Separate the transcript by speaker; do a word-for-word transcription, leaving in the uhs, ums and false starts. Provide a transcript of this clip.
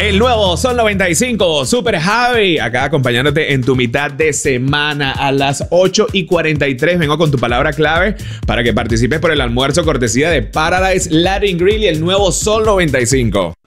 Speaker 1: El nuevo Sol noventa y cinco, Super Javi, acá acompañándote en tu mitad de semana a las ocho y cuarenta y tres. Vengo con tu palabra clave para que participes por el almuerzo cortesía de Paradise Latin Grill y el nuevo Sol noventa y cinco.